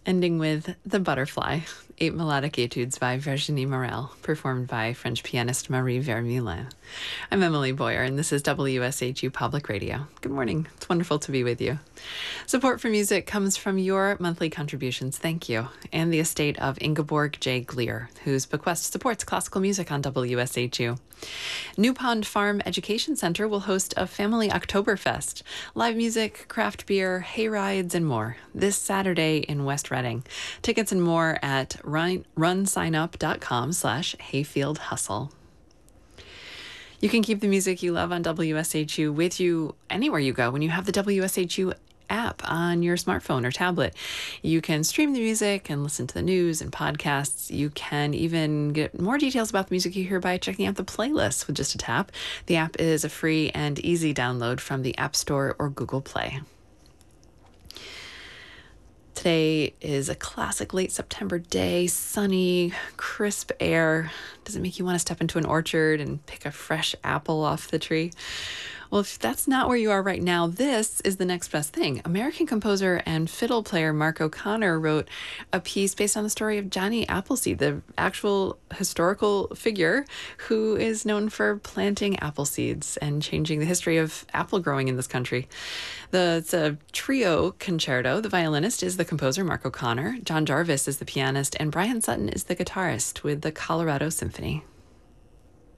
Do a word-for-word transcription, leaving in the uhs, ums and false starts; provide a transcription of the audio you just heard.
Ending with The Butterfly, eight melodic etudes by Virginie Morel, performed by French pianist Marie Vermeulen. I'm Emily Boyer, and this is W S H U Public Radio. Good morning. It's wonderful to be with you. Support for music comes from your monthly contributions. Thank you. And the estate of Ingeborg J. Gleer, whose bequest supports classical music on W S H U. New Pond Farm Education Center will host a family Oktoberfest. Live music, craft beer, hay rides, and more this Saturday in West Reading. Tickets and more at run, runsignup.com slash hayfield hustle. You can keep the music you love on W S H U with you anywhere you go when you have the W S H U app on your smartphone or tablet. You can stream the music and listen to the news and podcasts. You can even get more details about the music you hear by checking out the playlist with just a tap. The app is a free and easy download from the App Store or Google Play. Today is a classic late September day, sunny, crisp air. Does it make you want to step into an orchard and pick a fresh apple off the tree? Well, if that's not where you are right now, this is the next best thing. American composer and fiddle player Mark O'Connor wrote a piece based on the story of Johnny Appleseed, the actual historical figure who is known for planting apple seeds and changing the history of apple growing in this country. The, it's a trio concerto. The violinist is the composer, Mark O'Connor. John Jarvis is the pianist, and Brian Sutton is the guitarist with the Colorado Symphony.